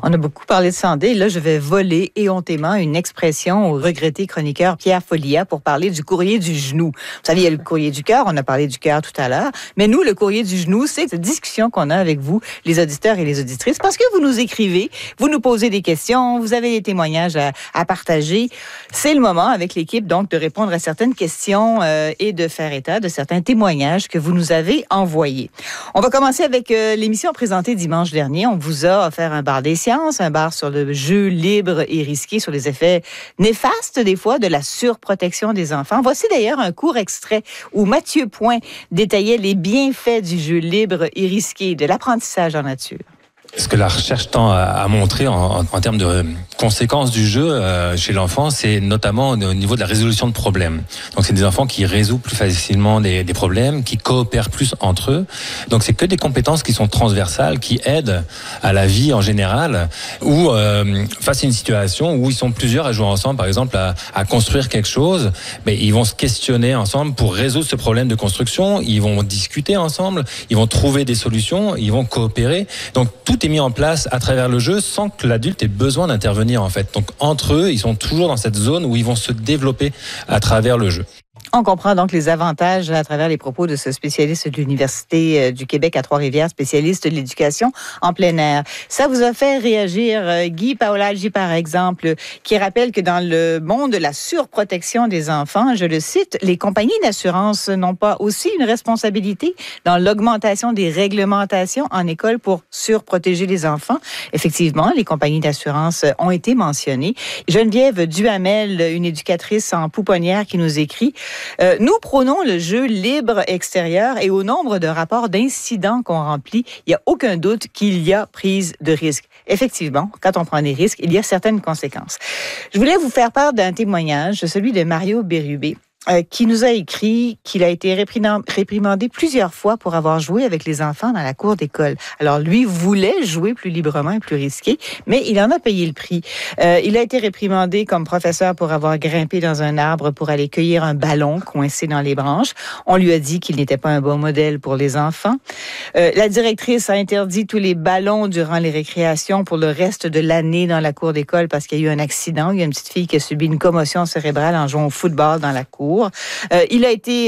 On a beaucoup parlé de santé. Là, je vais voler éhontément une expression au regretté chroniqueur Pierre Follia pour parler du courrier du genou. Vous savez, il y a le courrier du cœur. On a parlé du cœur tout à l'heure. Mais nous, le courrier du genou, c'est cette discussion qu'on a avec vous, les auditeurs et les auditrices, parce que vous nous écrivez, vous nous posez des questions, vous avez des témoignages à partager. C'est le moment, avec l'équipe, donc, de répondre à certaines questions et de faire état de certains témoignages que vous nous avez envoyés. On va commencer avec l'émission présentée dimanche dernier. On vous a offert un bar des sciences, un bar sur le jeu libre et risqué, sur les effets néfastes, des fois, de la surprotection des enfants. Voici d'ailleurs un court extrait où Mathieu Point détaillait les bienfaits du jeu libre et risqué, de l'apprentissage en nature. Ce que la recherche tend à montrer en termes de conséquences du jeu chez l'enfant, c'est notamment au niveau de la résolution de problèmes. Donc c'est des enfants qui résolvent plus facilement des problèmes, qui coopèrent plus entre eux. Donc c'est que des compétences qui sont transversales, qui aident à la vie en général, ou face à une situation où ils sont plusieurs à jouer ensemble, par exemple à construire quelque chose, mais ils vont se questionner ensemble pour résoudre ce problème de construction, ils vont discuter ensemble, ils vont trouver des solutions, ils vont coopérer. Donc tout est mis en place à travers le jeu sans que l'adulte ait besoin d'intervenir en fait. Donc entre eux, ils sont toujours dans cette zone où ils vont se développer à travers le jeu. On comprend donc les avantages à travers les propos de ce spécialiste de l'Université du Québec à Trois-Rivières, spécialiste de l'éducation en plein air. Ça vous a fait réagir Guy Paolaggi, par exemple, qui rappelle que dans le monde de la surprotection des enfants, je le cite, les compagnies d'assurance n'ont pas aussi une responsabilité dans l'augmentation des réglementations en école pour surprotéger les enfants. Effectivement, les compagnies d'assurance ont été mentionnées. Geneviève Duhamel, une éducatrice en pouponnière, qui nous écrit: nous prônons le jeu libre extérieur et au nombre de rapports d'incidents qu'on remplit, il n'y a aucun doute qu'il y a prise de risque. Effectivement, quand on prend des risques, il y a certaines conséquences. Je voulais vous faire part d'un témoignage, celui de Mario Bérubé, qui nous a écrit qu'il a été réprimandé plusieurs fois pour avoir joué avec les enfants dans la cour d'école. Alors lui voulait jouer plus librement et plus risqué, mais il en a payé le prix. Il a été réprimandé comme professeur pour avoir grimpé dans un arbre pour aller cueillir un ballon coincé dans les branches. On lui a dit qu'il n'était pas un bon modèle pour les enfants. La directrice a interdit tous les ballons durant les récréations pour le reste de l'année dans la cour d'école parce qu'il y a eu un accident. Il y a une petite fille qui a subi une commotion cérébrale en jouant au football dans la cour. Il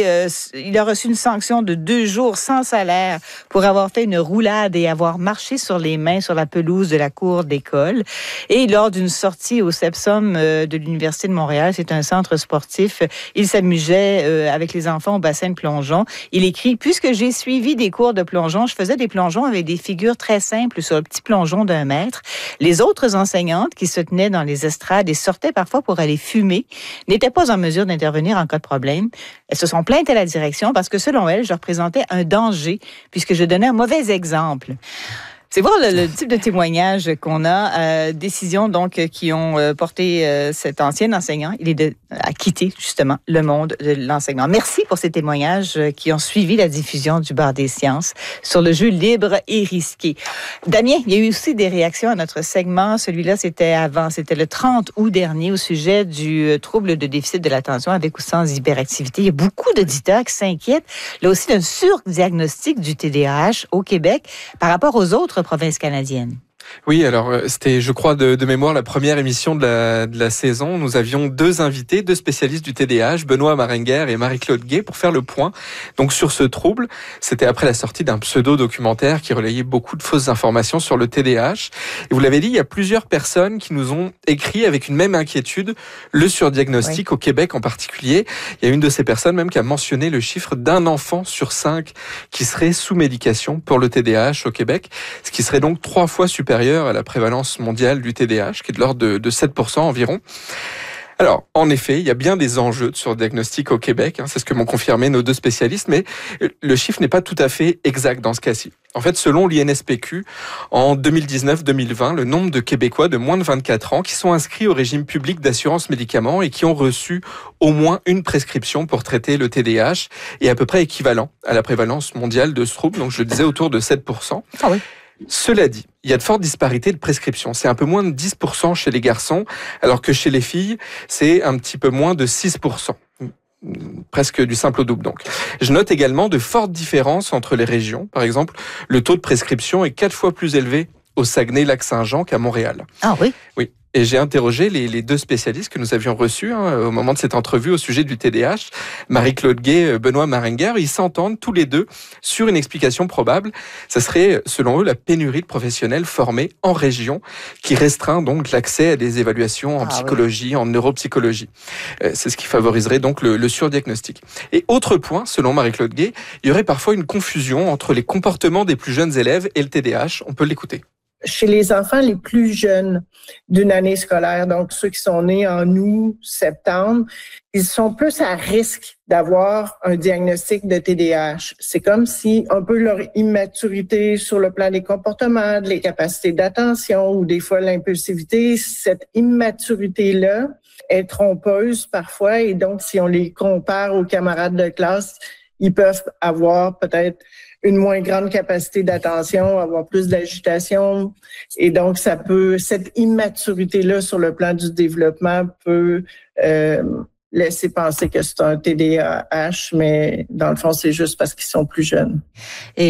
a reçu une sanction de 2 jours sans salaire pour avoir fait une roulade et avoir marché sur les mains sur la pelouse de la cour d'école. Et lors d'une sortie au Sepsum de l'Université de Montréal, c'est un centre sportif, il s'amusait avec les enfants au bassin de plongeon. Il écrit: puisque j'ai suivi des cours de plongeon, je faisais des plongeons avec des figures très simples sur le petit plongeon d'1 mètre. Les autres enseignantes qui se tenaient dans les estrades et sortaient parfois pour aller fumer n'étaient pas en mesure d'intervenir en cas de problème. Elles se sont plaintes à la direction parce que, selon elles, je représentais un danger puisque je donnais un mauvais exemple. C'est voir le type de témoignage qu'on a. Décisions donc qui ont porté cet ancien enseignant. Il a quitté justement le monde de l'enseignement. Merci pour ces témoignages qui ont suivi la diffusion du bar des sciences sur le jeu libre et risqué. Damien, il y a eu aussi des réactions à notre segment. Celui-là, c'était le 30 août dernier au sujet du trouble de déficit de l'attention avec ou sans hyperactivité. Il y a beaucoup d'auditeurs qui s'inquiètent là aussi d'un surdiagnostic du TDAH au Québec par rapport aux autres provinces canadiennes. Oui, alors c'était, je crois, de mémoire, la première émission de la saison. Nous avions 2 invités, 2 spécialistes du TDAH, Benoît Marenguer et Marie-Claude Gay, pour faire le point. Donc sur ce trouble, c'était après la sortie d'un pseudo-documentaire qui relayait beaucoup de fausses informations sur le TDAH. Et vous l'avez dit, il y a plusieurs personnes qui nous ont écrit avec une même inquiétude, le surdiagnostic, oui, au Québec en particulier. Il y a une de ces personnes même qui a mentionné le chiffre d'1 enfant sur 5 qui serait sous médication pour le TDAH au Québec, ce qui serait donc 3 fois supérieur à la prévalence mondiale du TDAH, qui est de l'ordre de 7% environ. Alors, en effet, il y a bien des enjeux de surdiagnostic au Québec, c'est ce que m'ont confirmé nos 2 spécialistes, mais le chiffre n'est pas tout à fait exact dans ce cas-ci. En fait, selon l'INSPQ, en 2019-2020, le nombre de Québécois de moins de 24 ans qui sont inscrits au régime public d'assurance médicaments et qui ont reçu au moins une prescription pour traiter le TDAH est à peu près équivalent à la prévalence mondiale de ce trouble, donc je le disais autour de 7%. Ah oui. Cela dit, il y a de fortes disparités de prescription. C'est un peu moins de 10% chez les garçons, alors que chez les filles, c'est un petit peu moins de 6%. Presque du simple au double donc. Je note également de fortes différences entre les régions. Par exemple, le taux de prescription est 4 fois plus élevé au Saguenay-Lac-Saint-Jean qu'à Montréal. Ah oui? Oui. Et j'ai interrogé les deux spécialistes que nous avions reçus au moment de cette entrevue au sujet du TDAH, Marie-Claude Gay, Benoît Marenguer. Ils s'entendent tous les deux sur une explication probable. Ça serait, selon eux, la pénurie de professionnels formés en région qui restreint donc l'accès à des évaluations en psychologie, en neuropsychologie. C'est ce qui favoriserait donc le surdiagnostic. Et autre point, selon Marie-Claude Gay, il y aurait parfois une confusion entre les comportements des plus jeunes élèves et le TDAH. On peut l'écouter. Chez les enfants les plus jeunes d'une année scolaire, donc ceux qui sont nés en août, septembre, ils sont plus à risque d'avoir un diagnostic de TDAH. C'est comme si un peu leur immaturité sur le plan des comportements, des capacités d'attention ou des fois l'impulsivité, cette immaturité-là est trompeuse parfois et donc si on les compare aux camarades de classe, ils peuvent avoir peut-être une moins grande capacité d'attention, avoir plus d'agitation. Et donc, cette immaturité-là sur le plan du développement peut laisser penser que c'est un TDAH, mais dans le fond, c'est juste parce qu'ils sont plus jeunes. Et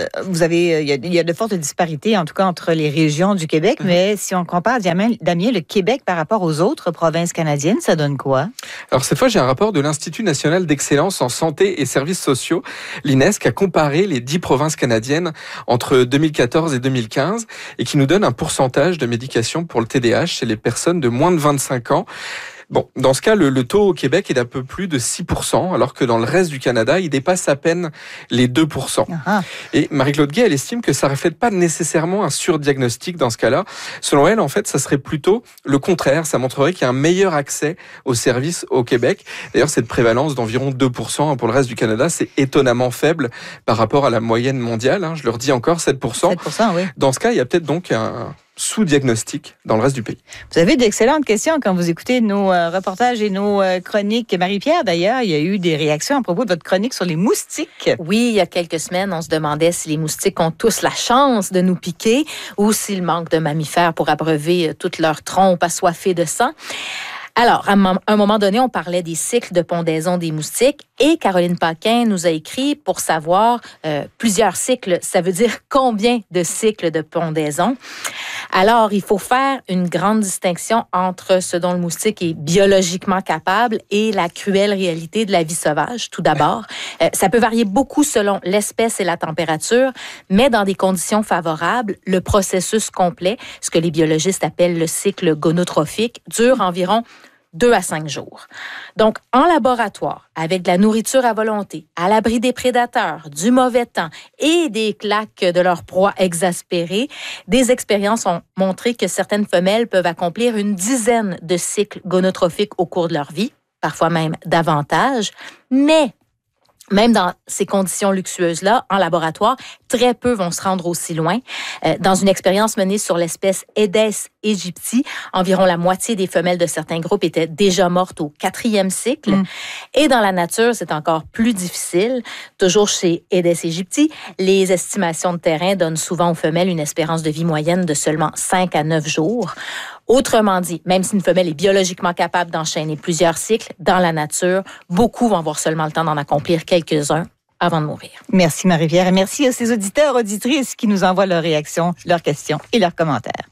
il y a de fortes disparités, en tout cas, entre les régions du Québec, mais si on compare, Damien, le Québec par rapport aux autres provinces canadiennes, ça donne quoi? Alors cette fois, j'ai un rapport de l'Institut national d'excellence en santé et services sociaux, l'INES, qui a comparé les 10 provinces canadiennes entre 2014 et 2015 et qui nous donne un pourcentage de médication pour le TDAH chez les personnes de moins de 25 ans. Bon, dans ce cas, le taux au Québec est d'un peu plus de 6%, alors que dans le reste du Canada, il dépasse à peine les 2%. Et Marie-Claude Gay, elle estime que ça reflète pas nécessairement un surdiagnostic dans ce cas-là. Selon elle, en fait, ça serait plutôt le contraire. Ça montrerait qu'il y a un meilleur accès aux services au Québec. D'ailleurs, cette prévalence d'environ 2% pour le reste du Canada, c'est étonnamment faible par rapport à la moyenne mondiale. Je le redis encore, 7%. 7%, oui. Dans ce cas, il y a peut-être donc un sous-diagnostic dans le reste du pays. Vous avez d'excellentes questions quand vous écoutez nos reportages et nos chroniques. Marie-Pierre, d'ailleurs, il y a eu des réactions à propos de votre chronique sur les moustiques. Oui, il y a quelques semaines, on se demandait si les moustiques ont tous la chance de nous piquer ou s'il manque de mammifères pour abreuver toute leur trompe assoiffée de sang. Alors, à un moment donné, on parlait des cycles de pondaison des moustiques et Caroline Paquin nous a écrit pour savoir plusieurs cycles. Ça veut dire combien de cycles de pondaison. Alors, il faut faire une grande distinction entre ce dont le moustique est biologiquement capable et la cruelle réalité de la vie sauvage, tout d'abord. Ça peut varier beaucoup selon l'espèce et la température, mais dans des conditions favorables, le processus complet, ce que les biologistes appellent le cycle gonotrophique, dure environ 2 à 5 jours. Donc, en laboratoire, avec de la nourriture à volonté, à l'abri des prédateurs, du mauvais temps et des claques de leurs proies exaspérées, des expériences ont montré que certaines femelles peuvent accomplir une dizaine de cycles gonotrophiques au cours de leur vie, parfois même davantage, mais même dans ces conditions luxueuses-là, en laboratoire, très peu vont se rendre aussi loin. Dans une expérience menée sur l'espèce Aedes aegypti, environ la moitié des femelles de certains groupes étaient déjà mortes au 4e cycle. Et dans la nature, c'est encore plus difficile. Toujours chez Aedes aegypti, les estimations de terrain donnent souvent aux femelles une espérance de vie moyenne de seulement 5 à 9 jours. Autrement dit, même si une femelle est biologiquement capable d'enchaîner plusieurs cycles, dans la nature, beaucoup vont avoir seulement le temps d'en accomplir quelques-uns avant de mourir. Merci Marie-Pierre et merci à ces auditeurs, auditrices qui nous envoient leurs réactions, leurs questions et leurs commentaires.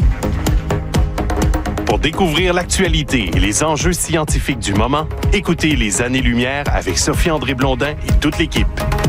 Pour découvrir l'actualité et les enjeux scientifiques du moment, écoutez Les Années-Lumière avec Sophie-André Blondin et toute l'équipe.